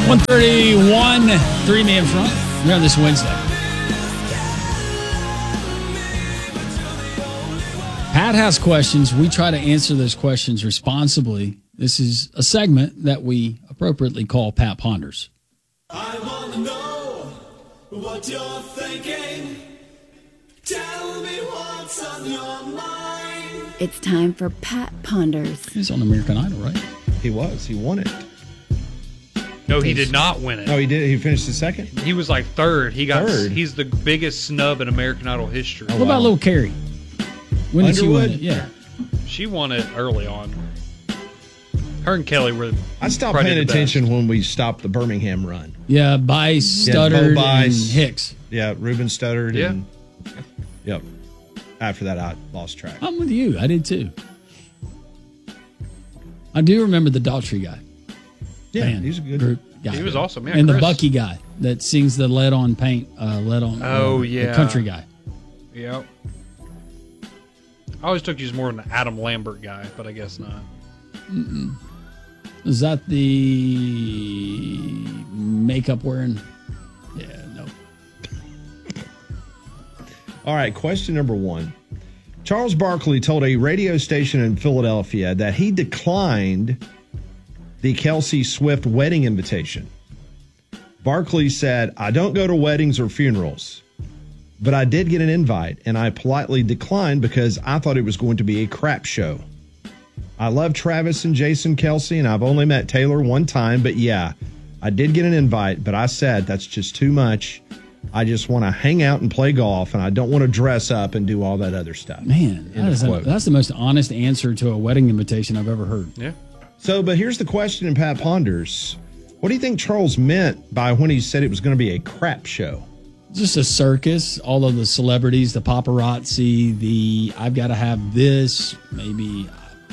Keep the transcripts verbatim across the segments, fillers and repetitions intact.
one thirty-one, three man front. We're on this Wednesday. Pat has questions. We try to answer those questions responsibly. This is a segment that we appropriately call Pat Ponders. I want to know what you're thinking. Tell me what's on your mind. It's time for Pat Ponders. He's on American Idol, right? He was. He won it. No, he did not win it. Oh, he did. He finished the second. He was like third. He got. Third? He's the biggest snub in American Idol history. What about Lil Carrie? When did she win Underwood? it? Yeah. She won it early on. Her and Kelly were. I stopped probably paying the attention best. when we stopped the Birmingham run. Yeah, Bice, Yeah, Studdard, Bo and Bice. Hicks. Yeah, Ruben stuttered. Yeah. And, yep. After that, I lost track. I'm with you. I did too. I do remember the Daughtry guy. Yeah, Band he's a good group guy. He was awesome. Yeah, and the Chris. Bucky guy that sings the Lead on Paint, uh, Lead on. Oh, uh, yeah. the country guy. Yep. I always took you as more of an Adam Lambert guy, but I guess not. Mm-mm. Is that the makeup wearing? Yeah, no. All right, question number one. Charles Barkley told a radio station in Philadelphia that he declined the Kelsey Swift wedding invitation. Barkley said, I don't go to weddings or funerals, but I did get an invite, and I politely declined because I thought it was going to be a crap show. I love Travis and Jason Kelsey, and I've only met Taylor one time, but yeah, I did get an invite, but I said that's just too much. I just want to hang out and play golf, and I don't want to dress up and do all that other stuff. Man, that End of is a, quote. that's the most honest answer to a wedding invitation I've ever heard. Yeah. So, but here's the question in Pat Ponders. What do you think Charles meant by when he said it was going to be a crap show? Just a circus, all of the celebrities, the paparazzi, the I've got to have this, maybe.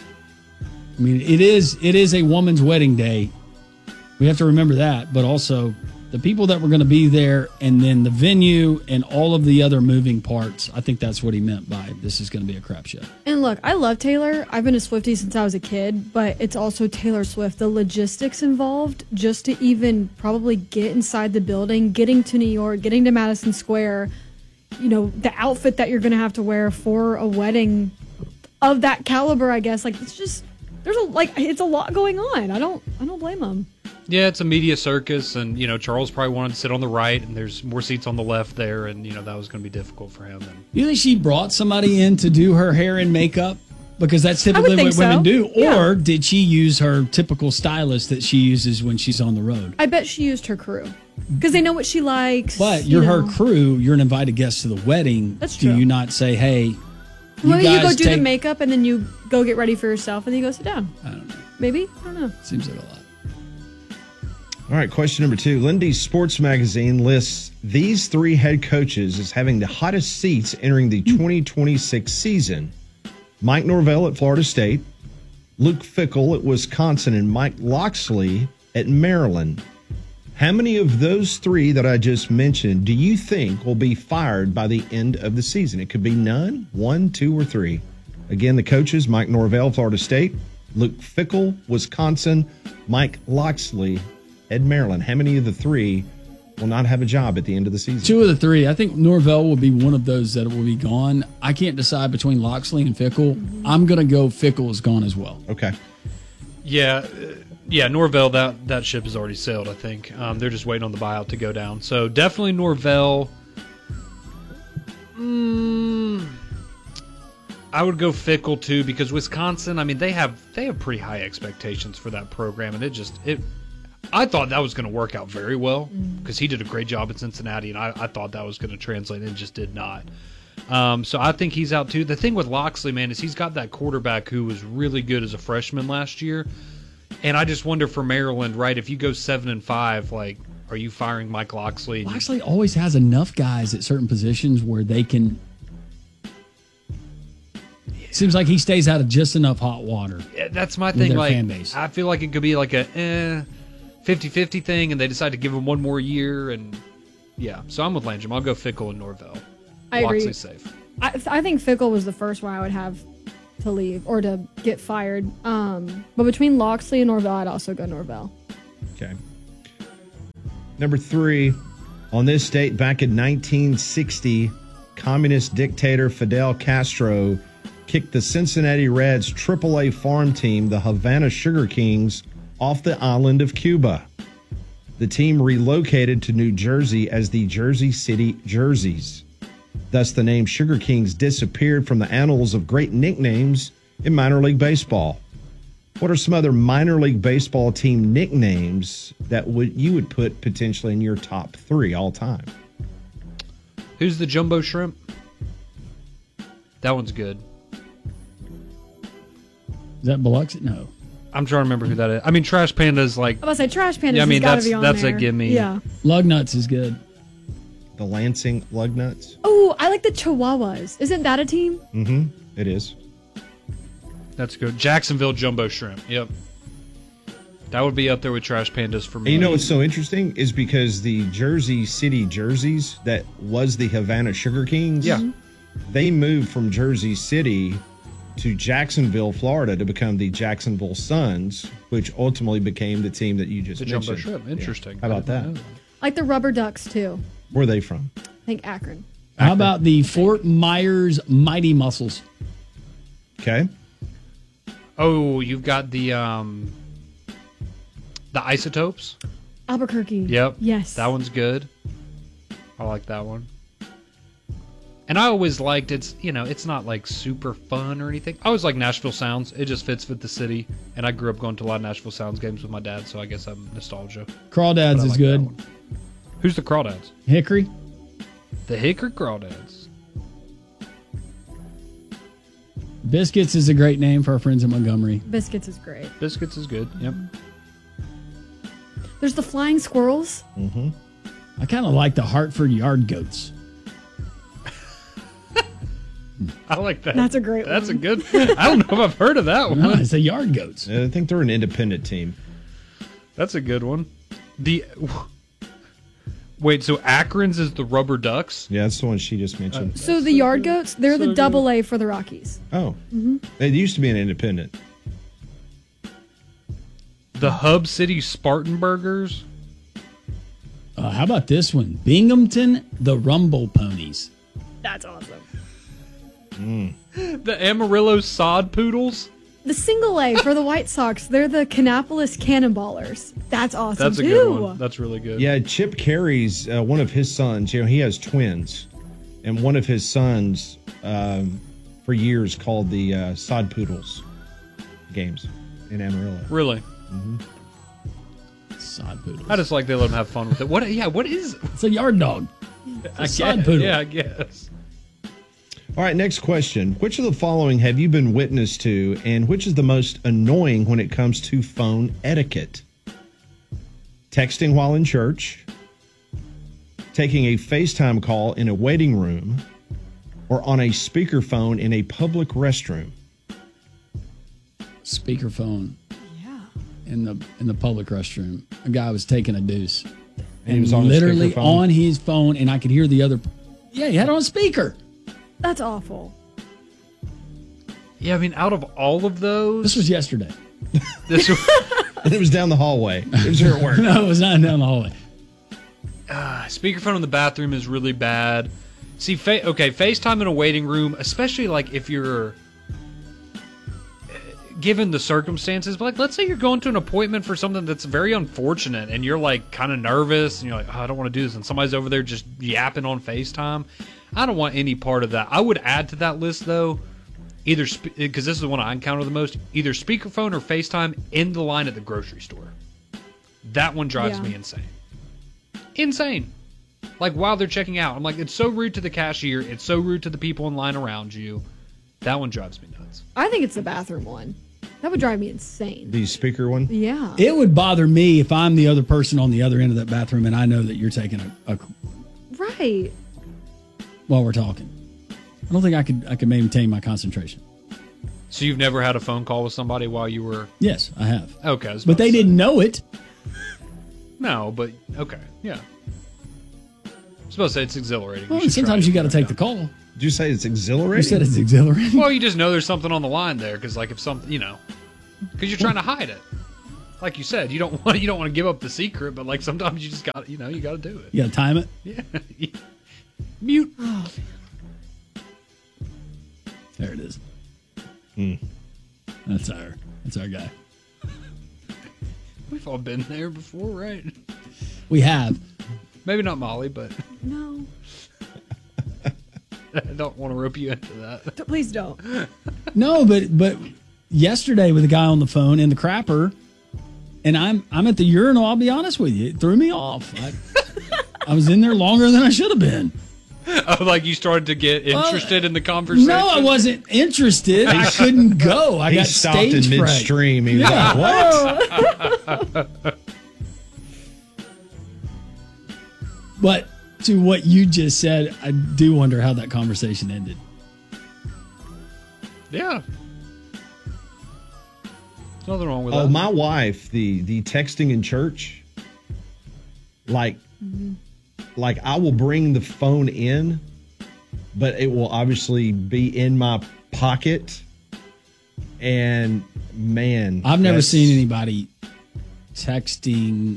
I mean, it is it is a woman's wedding day. We have to remember that, but also the people that were going to be there and then the venue and all of the other moving parts. I think that's what he meant by this is going to be a crap show. And look, I love Taylor. I've been a Swiftie since I was a kid, but it's also Taylor Swift. The logistics involved just to even probably get inside the building, getting to New York, getting to Madison Square, you know, the outfit that you're going to have to wear for a wedding of that caliber, I guess. Like, it's just, there's a, like, it's a lot going on. I don't, I don't blame them. Yeah, it's a media circus, and, you know, Charles probably wanted to sit on the right, and there's more seats on the left there, and, you know, that was going to be difficult for him. And You think she brought somebody in to do her hair and makeup? Because that's typically think what women so. do. Yeah. Or did she use her typical stylist that she uses when she's on the road? I bet she used her crew because they know what she likes. But you're you her know. crew. You're an invited guest to the wedding. That's Do true. you not say, hey, you Well, guys you go do take... the makeup and then you go get ready for yourself and then you go sit down. I don't know. Maybe? I don't know. Seems like a lot. All right, question number two. Lindy's Sports Magazine lists these three head coaches as having the hottest seats entering the twenty twenty-six season. Mike Norvell at Florida State, Luke Fickell at Wisconsin, and Mike Locksley at Maryland. How many of those three that I just mentioned do you think will be fired by the end of the season? It could be none, one, two, or three. Again, the coaches, Mike Norvell, Florida State, Luke Fickell, Wisconsin, Mike Locksley at Maryland. How many of the three will not have a job at the end of the season? Two of the three. I think Norvell will be one of those that will be gone. I can't decide between Locksley and Fickle. I'm going to go Fickle is gone as well. Okay. yeah, uh, yeah, Norvell, that, that ship has already sailed, I think. Um, they're just waiting on the buyout to go down. So definitely Norvell. Mm, I would go Fickle too, because Wisconsin, I mean, they have they have pretty high expectations for that program, and it just it. I thought that was going to work out very well because he did a great job at Cincinnati, and I, I thought that was going to translate, and it just did not. Um, so I think he's out too. The thing with Locksley, man, is he's got that quarterback who was really good as a freshman last year, and I just wonder for Maryland, right? If you go seven and five, like, are you firing Mike Locksley? Locksley always has enough guys at certain positions where they can. Seems like he stays out of just enough hot water. Yeah, that's my with thing. their Like, fan base. I feel like it could be like a eh, fifty-fifty thing, and they decide to give him one more year, and yeah. So I'm with Landrum. I'll go Fickle and Norvell. I agree. Locksley's safe. I, I think Fickle was the first one I would have to leave or to get fired. Um, but between Locksley and Norvell, I'd also go Norvell. Okay. Number three, on this date back in nineteen sixty, communist dictator Fidel Castro kicked the Cincinnati Reds triple A farm team, the Havana Sugar Kings, off the island of Cuba. The team relocated to New Jersey as the Jersey City Jerseys. Thus, the name Sugar Kings disappeared from the annals of great nicknames in minor league baseball. What are some other minor league baseball team nicknames that would you would put potentially in your top three all time? Who's the Jumbo Shrimp? That one's good. Is that Biloxi? No. I'm trying to remember who that is. I mean, Trash Panda's like. I'm about to say Trash Pandas Yeah, I mean, has got that's- to be on that's a there. gimme. Yeah. Lug Nuts is good. The Lansing Lugnuts? Oh, I like the Chihuahuas. Isn't that a team? Mm-hmm. It is. That's good. Jacksonville Jumbo Shrimp. Yep. That would be up there with Trash Pandas for me. And you know what's so interesting is because the Jersey City Jerseys that was the Havana Sugar Kings, Yeah. they moved from Jersey City to Jacksonville, Florida to become the Jacksonville Suns, which ultimately became the team that you just The mentioned. Jumbo Shrimp. Interesting. How about I didn't that? know Like the Rubber Ducks, too. Where are they from? I think Akron. How about the Fort Myers Mighty Muscles? Okay. Oh, you've got the um, the Isotopes. Albuquerque. Yep. Yes. That one's good. I like that one. And I always liked it's, you know, it's not like super fun or anything. I always like Nashville Sounds. It just fits with the city. And I grew up going to a lot of Nashville Sounds games with my dad, so I guess I'm nostalgia. Crawdads But I is like that good. one. Who's the Crawdads? Hickory. The Hickory Crawdads. Biscuits is a great name for our friends in Montgomery. Biscuits is great. Biscuits is good. Yep. There's the Flying Squirrels. I kind of like the Hartford Yard Goats. I like that. That's a great That's one. a good. I don't know if I've heard of that one. No, it's the Yard Goats. I think they're an independent team. That's a good one. The wait, so Akron's is the Rubber Ducks. Yeah, that's the one she just mentioned. So the Yard Goats, they're the double A for the Rockies. oh. It used to be an independent. The Hub City Spartan Burgers. Uh, how about this one? Binghamton, the Rumble Ponies. That's awesome. The Amarillo Sod Poodles. The single A for the White Sox, they're the Kannapolis Cannonballers. That's awesome That's a too. good one. That's really good. Yeah, Chip Carey's uh, one of his sons. You know, he has twins, and one of his sons um, for years called the uh, Sod Poodles games in Amarillo. Really. Sod Poodles. I just like they let them have fun with it. What? Yeah. What is? It's a yard dog. I sod guess, poodle. Yeah, I guess. All right, next question. Which of the following have you been witness to, and which is the most annoying when it comes to phone etiquette? Texting while in church, taking a FaceTime call in a waiting room, or on a speakerphone in a public restroom? Speakerphone Yeah. in the in the public restroom. A guy was taking a deuce. And he was on a literally speakerphone? on his phone, and I could hear the other. Yeah, he had it on speaker. That's awful. Yeah, I mean, out of all of those, This was yesterday. this And it was down the hallway. It was here at work. No, it was not down the hallway. speakerphone in the bathroom is really bad. See, fa- okay, FaceTime in a waiting room, especially like if you're uh, given the circumstances, but like let's say you're going to an appointment for something that's very unfortunate and you're like kind of nervous and you're like, oh, I don't want to do this, and somebody's over there just yapping on FaceTime. I don't want any part of that. I would add to that list though, either because this is the one I encounter the most, either speakerphone or FaceTime in the line at the grocery store. That one drives Yeah. me insane. Insane. Like while they're checking out, I'm like, it's so rude to the cashier. It's so rude to the people in line around you. That one drives me nuts. I think it's the bathroom one. That would drive me insane. The speaker one? Yeah. It would bother me if I'm the other person on the other end of that bathroom, and I know that you're taking a, a Right. while we're talking. I don't think I could I could maintain my concentration. So you've never had a phone call with somebody while you were Yes, I have. okay, I was But about they to say. didn't know it. No, but okay, yeah. I was supposed to say it's exhilarating. Well, should sometimes try you it. got to take the call. Did you say it's exhilarating? You said it's exhilarating. Well, you just know there's something on the line there because, like, if something, you know, because you're trying to hide it. like you said, you don't want you don't want to give up the secret, but like sometimes you just got you know you got to do it. You got to time it. Yeah. Mute. Oh, There it is. Hmm. That's our that's our guy. We've all been there before, right? We have. Maybe not Molly, but no. I don't want to rope you into that. D- Please don't. No, but but yesterday with the guy on the phone in the crapper, and I'm I'm at the urinal. I'll be honest with you, it threw me off. I, I was in there longer than I should have been. Oh, like you started to get interested in the conversation? No, I wasn't interested. I couldn't go. I he got stopped stage in fright. midstream. He was like, what? But to what you just said, I do wonder how that conversation ended. Yeah. There's nothing wrong with Oh, that. my wife, the the texting in church, like, like I will bring the phone in, but it will obviously be in my pocket. And man, I've never that's- seen anybody texting.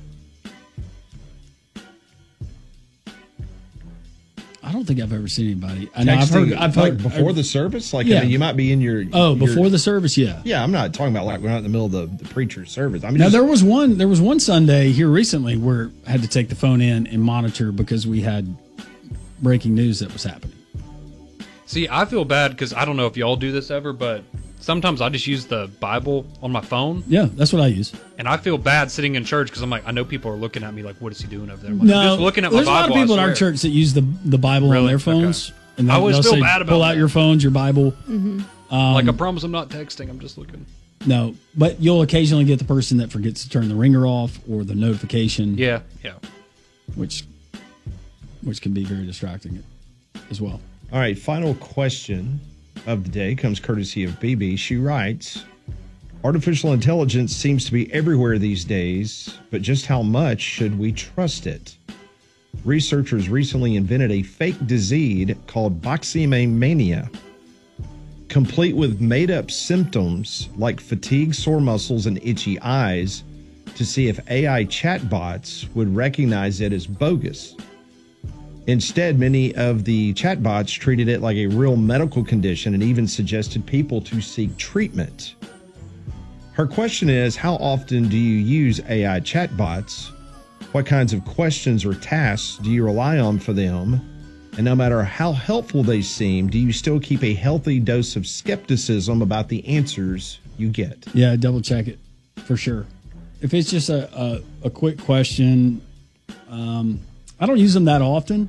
I don't think I've ever seen anybody. I know I've texting, heard. I've like heard before I've- the service. Like, Yeah. I mean, you might be in your Oh, your- before the service, yeah. Yeah, I'm not talking about like we're not in the middle of the, the preacher's service. I mean, Now just, there was one. There was one Sunday here recently where I had to take the phone in and monitor because we had breaking news that was happening. See, I feel bad because I don't know if y'all do this ever, but sometimes I just use the Bible on my phone, Yeah, that's what I use. and I feel bad sitting in church because I'm like, I know people are looking at me like, what is he doing over there? I'm like, No, I'm just looking at my there's Bible. a lot of people I in our swear. church that use the the Bible on Really? their phones. Okay. And I they'll- always they'll feel say, bad about pull out that. your phones, your Bible. like I promise I'm not texting. I'm just looking. No, but you'll occasionally get the person that forgets to turn the ringer off or the notification, Yeah, yeah. which which can be very distracting as well. all right. Final question of the day comes courtesy of B B. She writes, artificial intelligence seems to be everywhere these days, but just how much should we trust it? Researchers recently invented a fake disease called Boxemania, complete with made-up symptoms like fatigue, sore muscles, and itchy eyes, to see if A I chatbots would recognize it as bogus. Instead, many of the chatbots treated it like a real medical condition and even suggested people to seek treatment. Her question is, how often do you use A I chatbots? What kinds of questions or tasks do you rely on for them? And no matter how helpful they seem, do you still keep a healthy dose of skepticism about the answers you get? Yeah, double check it for sure. If it's just a, a, a quick question, um, I don't use them that often,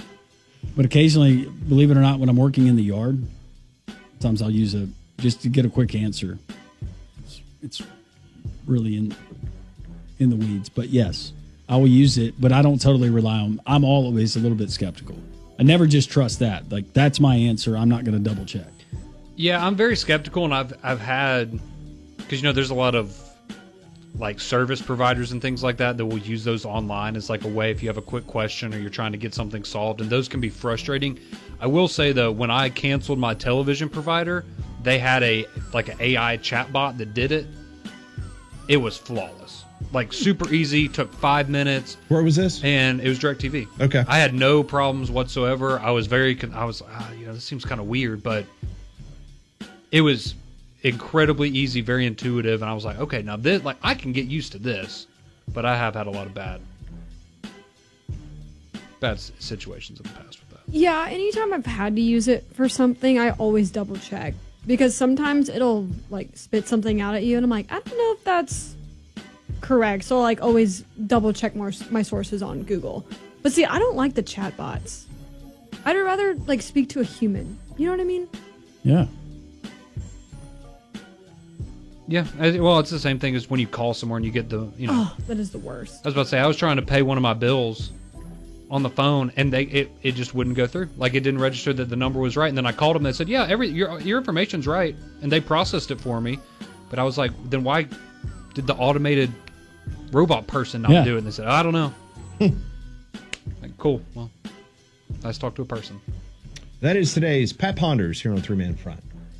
but occasionally, believe it or not, when I'm working in the yard, sometimes I'll use a just to get a quick answer. It's, it's really in in the weeds, but yes, I will use it, but I don't totally rely on. I'm always a little bit skeptical. I never just trust that. Like that's my answer. I'm not going to double check. Yeah, I'm very skeptical, and I've I've had because you know there's a lot of like service providers and things like that that will use those online as like a way if you have a quick question or you're trying to get something solved, and those can be frustrating. I will say though, when I canceled my television provider, they had a like an A I chatbot that did it. It was flawless, like super easy, took five minutes. Where was this? And it was DirecTV. Okay. I had no problems whatsoever. I was very, con- I was, ah, you know, this seems kind of weird, but it was incredibly easy, very intuitive, and I was like, okay, now this, like, I can get used to this, but I have had a lot of bad, bad s- situations in the past with that. Yeah, anytime I've had to use it for something, I always double check because sometimes it'll like spit something out at you, and I'm like, I don't know if that's correct. So like always double check more my sources on Google. But see, I don't like the chatbots. I'd rather like speak to a human. You know what I mean? Yeah. Yeah, I- well, it's the same thing as when you call somewhere and you get the, you know, Oh, that is the worst. I was about to say, I was trying to pay one of my bills on the phone, and they it, it just wouldn't go through. Like, it didn't register that the number was right. And then I called them, and they said, yeah, every your your information's right. And they processed it for me. But I was like, then why did the automated robot person not Yeah. do it? And they said, I don't know. Like, cool. Well, nice to talk to a person. That is today's Pat Ponders here on Three Man Front.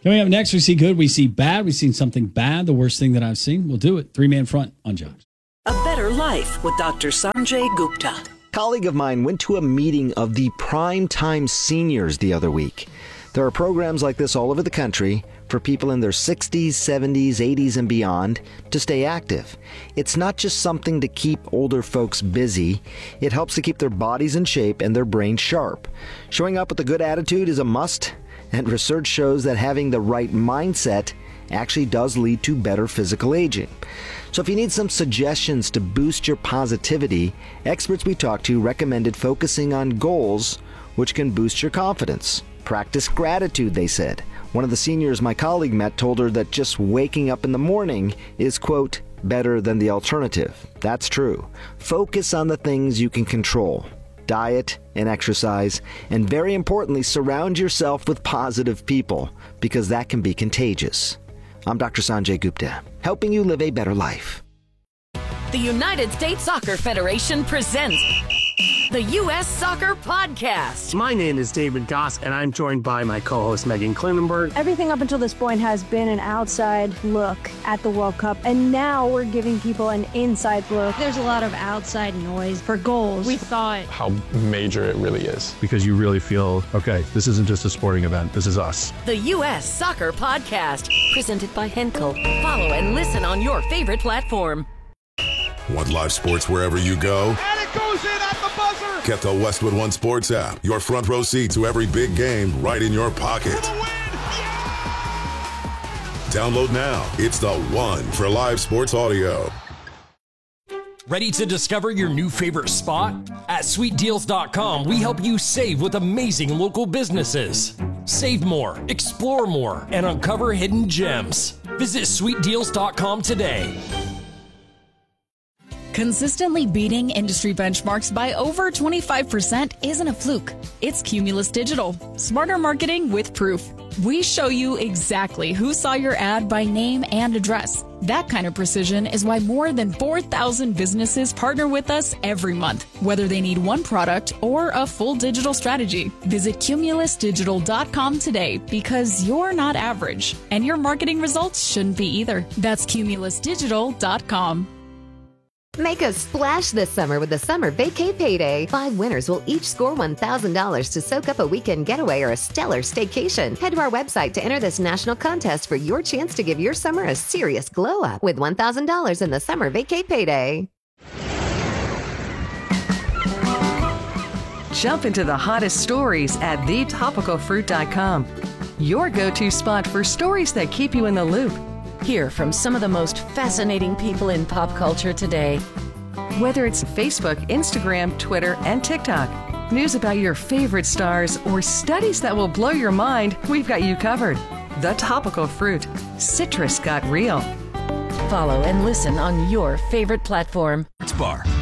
Coming up next, we see good, we see bad. We've seen something bad, the worst thing that I've seen. We'll do it. Three-man front on Josh. A Better Life with Doctor Sanjay Gupta. A colleague of mine went to a meeting of the Prime Time Seniors the other week. There are programs like this all over the country for people in their sixties, seventies, eighties, and beyond to stay active. It's not just something to keep older folks busy. It helps to keep their bodies in shape and their brains sharp. Showing up with a good attitude is a must, and research shows that having the right mindset actually does lead to better physical aging. So if you need some suggestions to boost your positivity, experts we talked to recommended focusing on goals which can boost your confidence. Practice gratitude, they said. One of the seniors my colleague met told her that just waking up in the morning is, quote, better than the alternative. That's true. Focus on the things you can control. Diet and exercise, and very importantly, surround yourself with positive people, because that can be contagious. I'm Doctor Sanjay Gupta, helping you live a better life. The United States Soccer Federation presents the U S Soccer Podcast. My name is David Goss, and I'm joined by my co-host Megan Klinenberg. Everything up until this point has been an outside look at the World Cup, and now we're giving people an inside look. There's a lot of outside noise for goals. We thought how major it really is. Because you really feel, okay, this isn't just a sporting event, this is us. The U S Soccer Podcast, presented by Henkel. Follow and listen on your favorite platform. Want live sports wherever you go? And it goes in at the buzzer! Get the Westwood One Sports app. Your front row seat to every big game right in your pocket. Download now. It's the one for live sports audio. Ready to discover your new favorite spot? At sweet deals dot com, we help you save with amazing local businesses. Save more, explore more, and uncover hidden gems. Visit sweet deals dot com today. Consistently beating industry benchmarks by over twenty-five percent isn't a fluke. It's Cumulus Digital. Smarter marketing with proof. We show you exactly who saw your ad by name and address. That kind of precision is why more than four thousand businesses partner with us every month, whether they need one product or a full digital strategy. Visit Cumulus Digital dot com today, because you're not average, and your marketing results shouldn't be either. That's Cumulus Digital dot com. Make a splash this summer with the Summer Vacay Payday. Five winners will each score one thousand dollars to soak up a weekend getaway or a stellar staycation. Head to our website to enter this national contest for your chance to give your summer a serious glow up with one thousand dollars in the Summer Vacay Payday. Jump into the hottest stories at the topical fruit dot com. Your go-to spot for stories that keep you in the loop. Hear from some of the most fascinating people in pop culture today. Whether it's Facebook, Instagram, Twitter, and TikTok, news about your favorite stars, or studies that will blow your mind, we've got you covered. The Topical Fruit. Citrus got real. Follow and listen on your favorite platform. Bar.